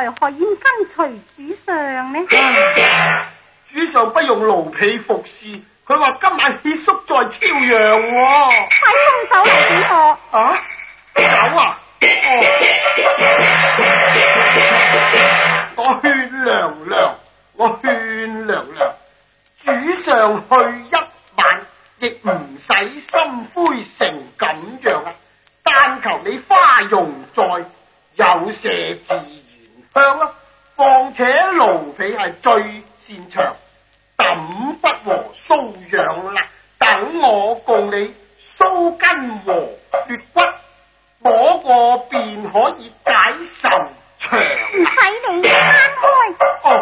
來何以跟隨主上呢？ 主上不用奴婢服侍，佢話今晚歇宿在超陽喎。 快送酒嚟俾我。 啊？酒啊？我勸娘娘，主上去一晚，亦唔使心灰成咁樣啊！但求你花容在，有麝自然香啊！況且奴婢係最擅長揼骨和搔癢啦，等我共你搔筋和血骨，摸過便可以解愁長。 唔使你攤開，